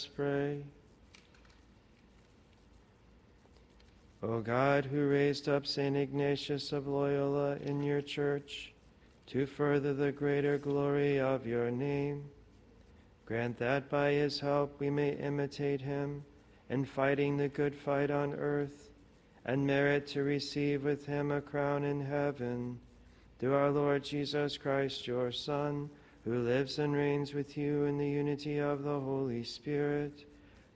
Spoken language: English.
Pray. O God, who raised up St. Ignatius of Loyola in your church to further the greater glory of your name, grant that by his help we may imitate him in fighting the good fight on earth and merit to receive with him a crown in heaven, through our Lord Jesus Christ, your Son, who lives and reigns with you in the unity of the Holy Spirit,